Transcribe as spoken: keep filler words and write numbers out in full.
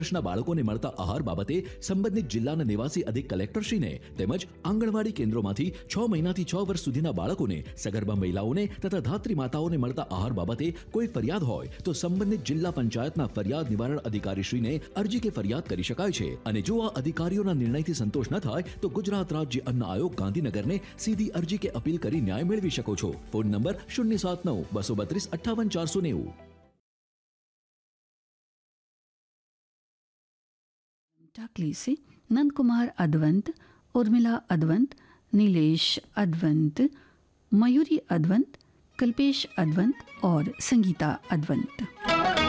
વર્ષના બાળકોને મળતા આહાર બાબતે સંબંધિત જિલ્લાના નિવાસી અધિક કલેક્ટરશ્રીને તેમજ આંગણવાડી કેન્દ્રોમાંથી છ મહિનાથી છ વર્ષ સુધીના બાળકોને સગર્ભા મહિલાઓને તથા ધાત્રી માતાઓને મળતા આહાર બાબતે કોઈ ફરિયાદ હોય તો સંબંધિત જિલ્લા પંચાયતના ફરિયાદ નિવારણ અધિકારીશ્રીને અરજી કે ફરિયાદ કરી શકાય છે. અને જો આ અધિકારીઓના નિર્ણયથી સંતોષ ન થાય તો ગુજરાત રાજ્ય અન્ન આયોગ ગાંધીનગરને સીધી અરજી કે અપીલ કરી ન્યાય મેળવી શકો છો. ફોન નંબર શૂન્ય સાત નવ બસો બત્રીસ અઠ્ઠાવન ચારસો નેવું. टाकली से नंद कुमार अद्वंत, उर्मिला अद्वंत, नीलेश अद्वंत, मयूरी अद्वंत, कल्पेश अद्वंत और संगीता अद्वंत.